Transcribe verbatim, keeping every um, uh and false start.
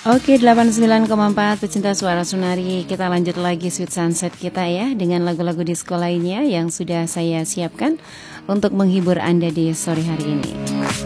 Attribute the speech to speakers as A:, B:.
A: Oke, delapan puluh sembilan koma empat pecinta suara Sunari. Kita lanjut lagi Sweet Sunset kita ya, dengan lagu-lagu disco lainnya yang sudah saya siapkan untuk menghibur Anda di sore hari ini.